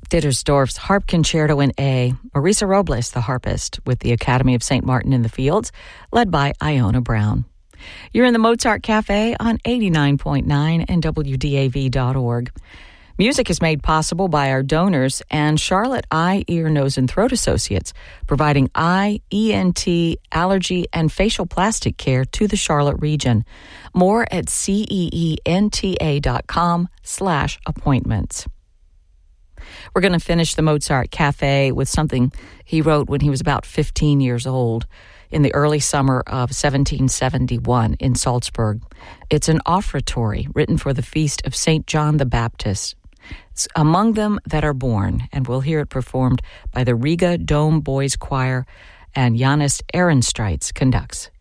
Dittersdorf's Harp Concerto in A, Marisa Robles, the harpist, with the Academy of St. Martin in the Fields, led by Iona Brown. You're in the Mozart Cafe on 89.9 and WDAV.org. Music is made possible by our donors and Charlotte Eye, Ear, Nose, and Throat Associates, providing eye, ENT, allergy, and facial plastic care to the Charlotte region. More at ceenta.com/appointments. We're going to finish the Mozart Cafe with something he wrote when he was about 15 years old in the early summer of 1771 in Salzburg. It's an offertory written for the feast of St. John the Baptist. It's Among Them That Are Born, and we'll hear it performed by the Riga Dome Boys Choir, and Janis Ehrenstreitz conducts.